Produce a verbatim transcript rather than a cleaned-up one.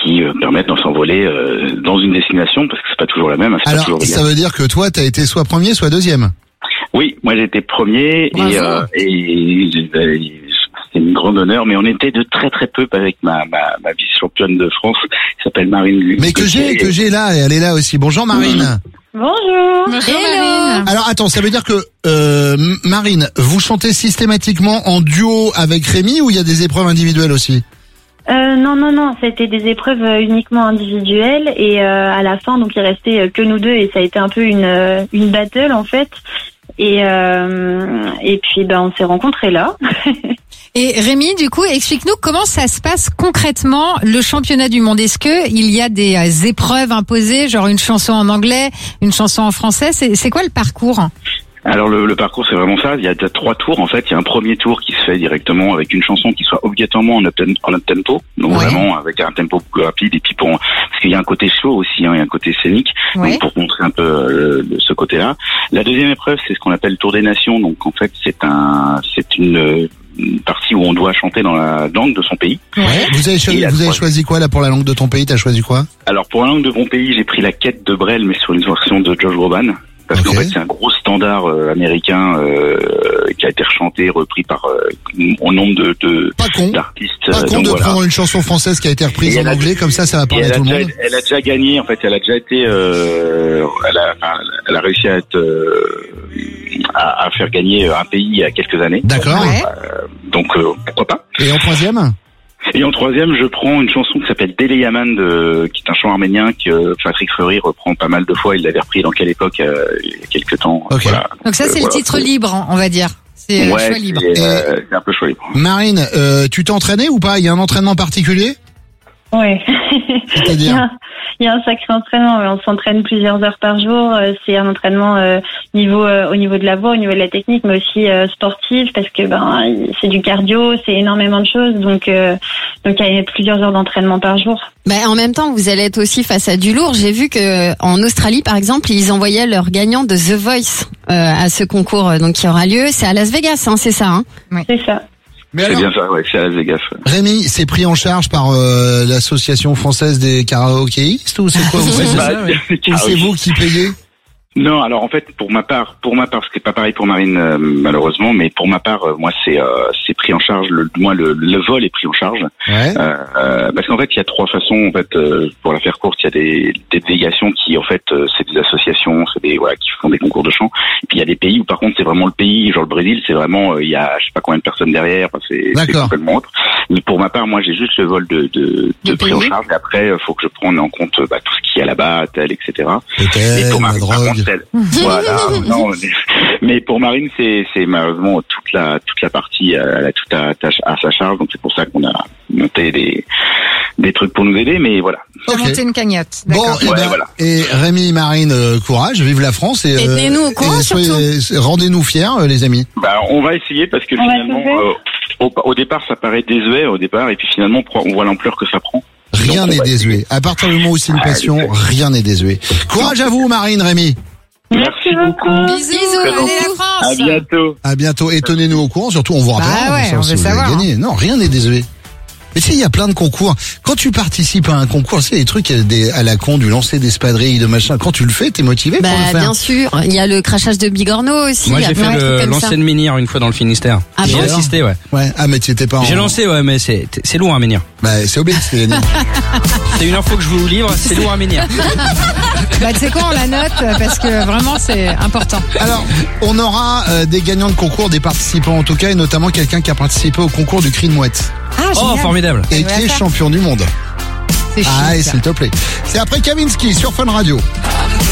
qui euh, permettent de s'envoler euh, dans une destination, parce que c'est pas toujours la même. Hein, Alors, toujours ça veut dire que toi, t'as été soit premier, soit deuxième. Oui, moi j'ai été premier et, euh, et, et c'est une grande honneur, mais on était de très très peu avec ma, ma, ma vice-championne de France, qui s'appelle Marine. Mais que j'ai, que j'ai là, et elle est là aussi. Bonjour Marine. Mmh. Bonjour. Bonjour Marine. Alors attends, ça veut dire que euh, Marine, vous chantez systématiquement en duo avec Rémi ou il y a des épreuves individuelles aussi? Euh, non, non, non, ça a été des épreuves uniquement individuelles et euh, à la fin, donc il restait que nous deux et ça a été un peu une une battle en fait. Et euh, et puis ben on s'est rencontrés là. Et Rémi, du coup, explique-nous comment ça se passe concrètement le championnat du monde. Est-ce que il y a des épreuves imposées, genre une chanson en anglais, une chanson en français? C'est, c'est quoi le parcours? Alors le, le parcours c'est vraiment ça, il y a trois tours en fait, il y a un premier tour qui se fait directement avec une chanson qui soit obligatoirement en up, en up tempo, donc ouais. Vraiment avec un tempo beaucoup rapide et puis pour parce qu'il y a un côté show aussi, hein, il y a un côté scénique, ouais. Donc pour montrer un peu euh, ce côté-là. La deuxième épreuve c'est ce qu'on appelle le Tour des Nations, donc en fait c'est un c'est une une partie où on doit chanter dans la langue de son pays. Ouais. Vous avez, cho- vous avez choisi quoi là pour la langue de ton pays? T'as choisi quoi? Alors pour la langue de mon pays, j'ai pris la Quête de Brel, mais sur une version de Josh Groban. Parce okay. qu'en fait, c'est un gros standard euh, américain euh, qui a été rechanté, repris par euh, un nombre de, de pas con. d'artistes. Pas con donc, de voilà. prendre une chanson française qui a été reprise en anglais, comme ça, ça va parler à tout le monde. Elle a déjà gagné, en fait, elle a déjà été, euh, elle a, enfin, elle a réussi à être, euh, à, à faire gagner un pays il y a quelques années. D'accord. Donc, ouais. euh, donc euh, pourquoi pas. Et en troisième? Et en troisième, je prends une chanson qui s'appelle Dele Yaman, de, qui est un chant arménien que euh, Patrick Fleury reprend pas mal de fois. Il l'avait repris dans quelle époque, euh, il y a quelques temps. Okay. Voilà. Donc ça, c'est euh, le voilà, titre c'est... libre, on va dire. C'est ouais, choix libre. C'est, euh, c'est un peu choix libre. Marine, euh, tu t'es entraînée ou pas? Il y a un entraînement particulier? Ouais. C'est-à-dire? Il y a un sacré entraînement. On s'entraîne plusieurs heures par jour. C'est un entraînement euh, niveau euh, au niveau de la voix, au niveau de la technique, mais aussi euh, sportif parce que ben c'est du cardio, c'est énormément de choses. Donc euh, donc il y a plusieurs heures d'entraînement par jour. Bah, en même temps, vous allez être aussi face à du lourd. J'ai vu que en Australie, par exemple, ils envoyaient leurs gagnants de The Voice euh, à ce concours donc qui aura lieu. C'est à Las Vegas, hein, c'est ça, hein? Oui. C'est ça. Mais c'est alors, bien ça, ouais, c'est à Las Vegas. Ouais. Rémi, c'est pris en charge par euh, l'association française des karaokéistes ou c'est quoi? Ou c'est, bah, ou c'est vous qui payez? Non, alors en fait, pour ma part, pour ma part, parce que c'est pas pareil pour Marine euh, malheureusement, mais pour ma part, euh, moi c'est euh, c'est pris en charge. Le, moi le, le vol est pris en charge. Ouais. Euh, euh, parce qu'en fait, il y a trois façons. En fait, euh, pour la faire courte, il y a des, des délégations qui, en fait, euh, c'est des associations, c'est des voilà, qui font des concours de chant. Et puis il y a des pays où, par contre, c'est vraiment le pays, genre le Brésil, c'est vraiment, euh, il y a, je sais pas combien de personnes derrière. Enfin, c'est, c'est complètement autre. Mais pour ma part, moi, j'ai juste le vol de de, de pris en charge. Et après, il faut que je prenne en compte bah, tout ce qui est là-bas, tel, et cetera. Et pour ma la drogue. Voilà, non, mais pour Marine, c'est, c'est malheureusement toute la, toute la partie, elle a tout à, à sa charge, donc c'est pour ça qu'on a monté des, des trucs pour nous aider, mais voilà. Pour okay. monter une cagnotte. D'accord. Bon, et, ouais, ben, voilà. et Rémi, Marine, euh, courage, vive la France et, et tenez-nous au courant, et soyez, rendez-nous fiers, euh, les amis. Bah, on va essayer parce que on finalement, euh, au, au départ, ça paraît désuet au départ, et puis finalement, on voit l'ampleur que ça prend. Rien n'est désuet. À partir du moment où c'est une passion, ah, rien n'est désuet. Courage à vous, Marine, Rémi. Merci beaucoup. Bisous, bisous, allez la France. À bientôt. À bientôt. Et tenez-nous au courant, surtout on vous rappellera. Bah ouais, ça, on veut savoir. Gagné. Non, rien n'est désuet. Mais tu sais, il y a plein de concours. Quand tu participes à un concours, c'est des trucs des, à la con, du lancer d'espadrilles, de machin. Quand tu le fais, t'es motivé bah, pour le faire. Bien sûr. Il y a le crachage de bigorneau aussi. Moi, il y a j'ai fait le lancer ça. de menhir une fois dans le Finistère. Ah j'ai bon assisté, ouais. Ouais. Ah, mais tu étais pas en... J'ai lancé, ouais, mais c'est, c'est lourd à menhir. Bah, c'est obligé, c'est gagné. C'est une info que je vous livre, c'est lourd à menhir. Bah, tu sais quoi, on la note parce que vraiment c'est important. Alors, on aura euh, des gagnants de concours, des participants en tout cas, et notamment quelqu'un qui a participé au concours du cri de mouette. Ah, oh, formidable. Et qui est champion du monde. C'est ah, chic, et s'il te plaît. C'est après Kavinsky sur Fun Radio.